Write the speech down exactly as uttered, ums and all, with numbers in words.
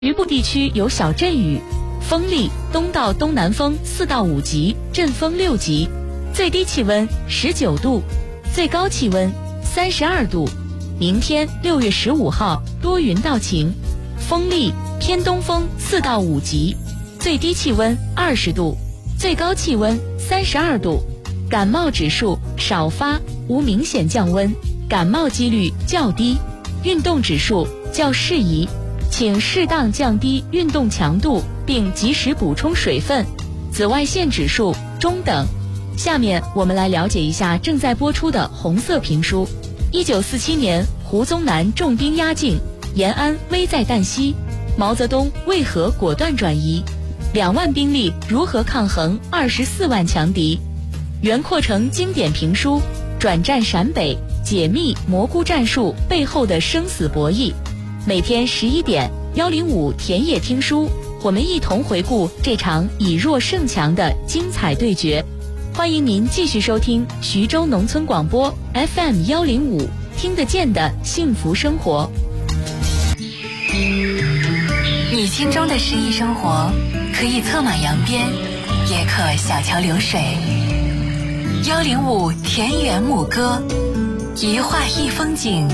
局部地区有小阵雨，风力东到东南风四到五级，阵风六级，最低气温十九度，最高气温三十二度。明天六月十五号多云到晴，风力偏东风四到五级，最低气温二十度，最高气温三十二度。感冒指数少发，无明显降温，感冒几率较低。运动指数较适宜，请适当降低运动强度，并及时补充水分。紫外线指数中等。下面我们来了解一下正在播出的红色评书。一九四七年，胡宗南重兵压境，延安危在旦夕，毛泽东为何果断转移？两万兵力如何抗衡二十四万强敌？袁阔成经典评书，转战陕北，解密蘑菇战术背后的生死博弈。每天十一点，幺零五田野听书，我们一同回顾这场以弱胜强的精彩对决。欢迎您继续收听徐州农村广播 F M 幺零五，听得见的幸福生活。 你心中的诗意生活，可以策马扬鞭，也可小桥流水。幺零五田园牧歌，一画一风景。